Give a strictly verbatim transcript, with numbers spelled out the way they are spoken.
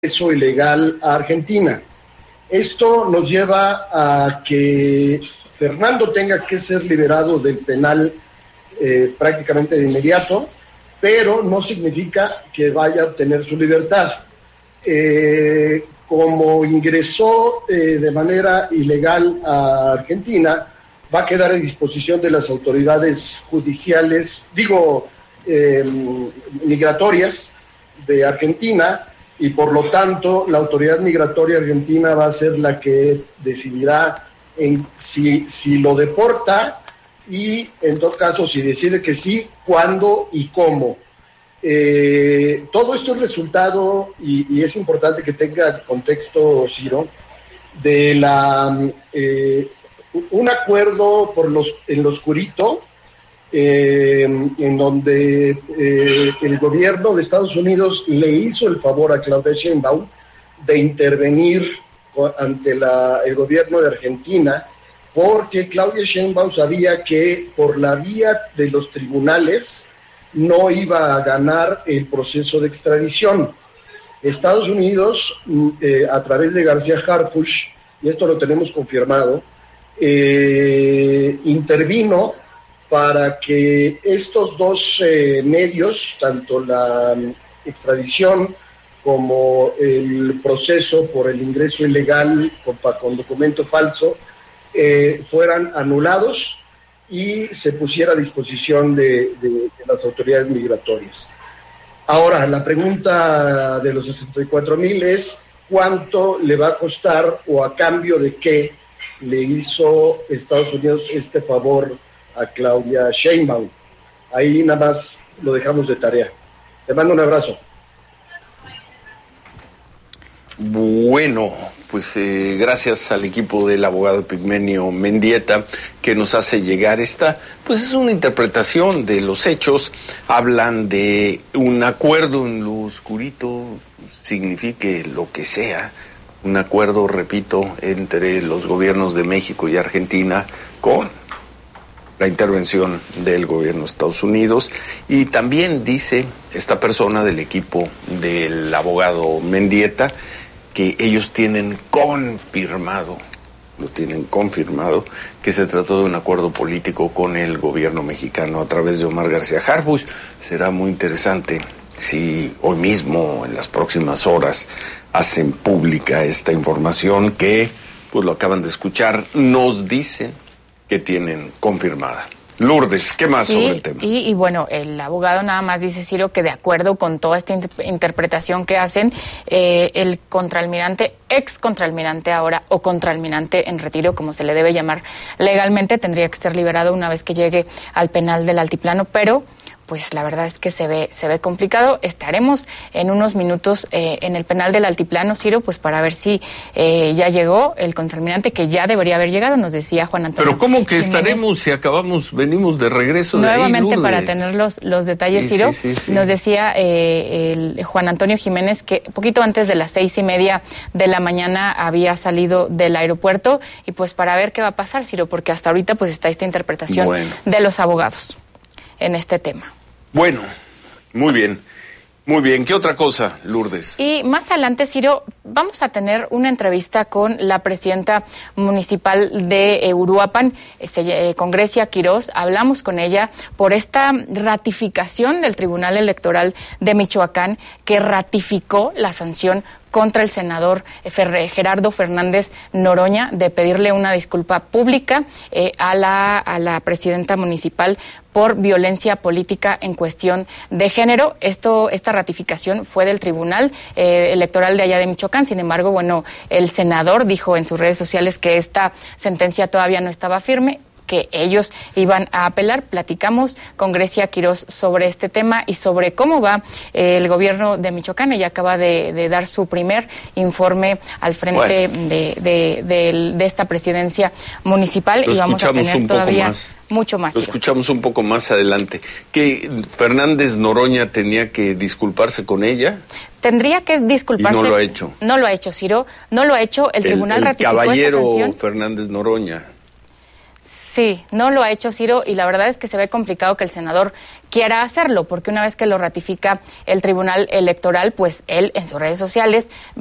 ingreso ilegal a Argentina. Esto nos lleva a que Fernando tenga que ser liberado del penal eh, prácticamente de inmediato, pero no significa que vaya a obtener su libertad. Eh, como ingresó eh, de manera ilegal a Argentina, va a quedar a disposición de las autoridades judiciales, digo, eh, migratorias de Argentina, y por lo tanto la autoridad migratoria argentina va a ser la que decidirá en si, si lo deporta y, en todo caso, si decide que sí, cuándo y cómo. Eh, todo esto es resultado, y, y es importante que tenga contexto, Ciro, de la eh, un acuerdo por los en lo oscurito, eh, en donde eh, el gobierno de Estados Unidos le hizo el favor a Claudia Sheinbaum de intervenir ante la, el gobierno de Argentina, porque Claudia Sheinbaum sabía que por la vía de los tribunales no iba a ganar el proceso de extradición. Estados Unidos, eh, a través de García Harfuch, y esto lo tenemos confirmado, eh, intervino para que estos dos eh, medios, tanto la extradición como el proceso por el ingreso ilegal con, con documento falso, eh, fueran anulados y se pusiera a disposición de, de, de las autoridades migratorias. Ahora, la pregunta de los sesenta y cuatro mil es ¿cuánto le va a costar o a cambio de qué le hizo Estados Unidos este favor a Claudia Sheinbaum? Ahí nada más lo dejamos de tarea. Te mando un abrazo. Bueno, pues eh, gracias al equipo del abogado Epigmenio Mendieta que nos hace llegar esta, pues es una interpretación de los hechos. Hablan de un acuerdo en lo oscurito, signifique lo que sea, un acuerdo, repito, entre los gobiernos de México y Argentina con la intervención del gobierno de Estados Unidos, y también dice esta persona del equipo del abogado Mendieta que ellos tienen confirmado, lo tienen confirmado, que se trató de un acuerdo político con el gobierno mexicano a través de Omar García Harfuch. Será muy interesante si hoy mismo, en las próximas horas, hacen pública esta información que, pues lo acaban de escuchar, nos dicen que tienen confirmada. Lourdes, ¿qué más sí, sobre el tema? Y, y bueno, el abogado nada más dice, Ciro, que de acuerdo con toda esta inter- interpretación que hacen, eh, el contraalmirante, ex contraalmirante ahora, o contraalmirante en retiro, como se le debe llamar legalmente, tendría que ser liberado una vez que llegue al penal del Altiplano, pero pues la verdad es que se ve se ve complicado. Estaremos en unos minutos eh, en el penal del Altiplano, Ciro, pues para ver si eh, ya llegó el contraalmirante, que ya debería haber llegado, nos decía Juan Antonio. Pero ¿cómo que Jiménez. Estaremos si acabamos, venimos de regreso de Nuevamente ahí, para tener los, los detalles, sí, Ciro, sí, sí, sí. Nos decía eh, el Juan Antonio Jiménez que poquito antes de las seis y media de la mañana había salido del aeropuerto, y pues para ver qué va a pasar, Ciro, porque hasta ahorita pues está esta interpretación bueno. de los abogados en este tema. Bueno, muy bien, muy bien. ¿Qué otra cosa, Lourdes? Y más adelante, Ciro, vamos a tener una entrevista con la presidenta municipal de eh, Uruapan, eh, con Grecia Quiroz. Hablamos con ella por esta ratificación del Tribunal Electoral de Michoacán, que ratificó la sanción contra el senador Gerardo Fernández Noroña de pedirle una disculpa pública eh, a la a la presidenta municipal por violencia política en cuestión de género. Esto esta ratificación fue del Tribunal eh, Electoral de allá de Michoacán. Sin embargo, bueno, el senador dijo en sus redes sociales que esta sentencia todavía no estaba firme, que ellos iban a apelar. Platicamos con Grecia Quiroz sobre este tema y sobre cómo va eh, el gobierno de Michoacán. Ella acaba de, de dar su primer informe al frente bueno. de, de, de, de esta presidencia municipal, lo y vamos a tener todavía más, mucho más. Lo escuchamos un poco más adelante. ¿Que Fernández Noroña tenía que disculparse con ella? Tendría que disculparse. Y no lo ha hecho. No lo ha hecho, Ciro. No lo ha hecho. El, el tribunal el ratificó caballero esta sanción. Fernández Noroña. Sí, no lo ha hecho Ciro y la verdad es que se ve complicado que el senador quiera hacerlo, porque una vez que lo ratifica el Tribunal Electoral, pues él en sus redes sociales